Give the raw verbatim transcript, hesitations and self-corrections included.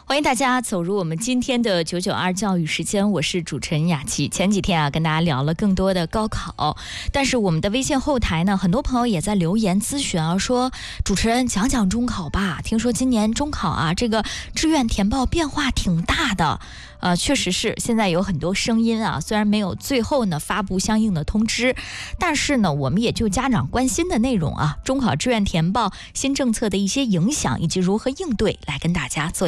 欢迎大家走入我们今天的九九二教育时间，我是主持人雅琪。前几天啊，跟大家聊了更多的高考，但是我们的微信后台呢，很多朋友也在留言咨询啊，说主持人讲讲中考吧。听说今年中考啊，这个志愿填报变化挺大的。呃，确实是，现在有很多声音啊，虽然没有最后呢发布相应的通知，但是呢，我们也就家长关心的内容啊，中考志愿填报新政策的一些影响以及如何应对，来跟大家做